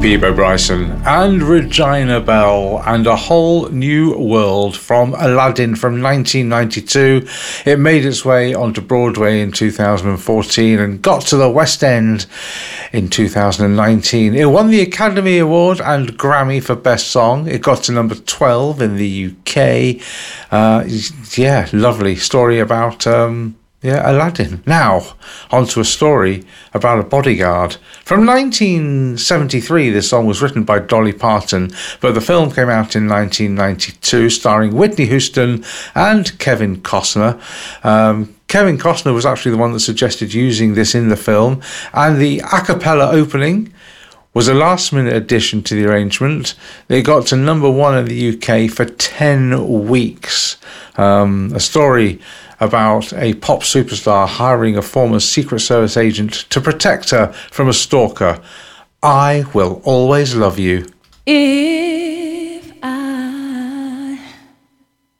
Peabo Bryson and Regina Bell and A Whole New World from Aladdin from 1992. It made its way onto Broadway in 2014 and got to the West End in 2019. It won the Academy Award and Grammy for Best Song. It got to number 12 in the UK. Lovely story about Aladdin. Now, onto a story about a bodyguard. From 1973, this song was written by Dolly Parton, but the film came out in 1992, starring Whitney Houston and Kevin Costner. Kevin Costner was actually the one that suggested using this in the film, and the a cappella opening was a last-minute addition to the arrangement. They got to number 1 in the UK for 10 weeks. A story about a pop superstar hiring a former Secret Service agent to protect her from a stalker. I Will Always Love You.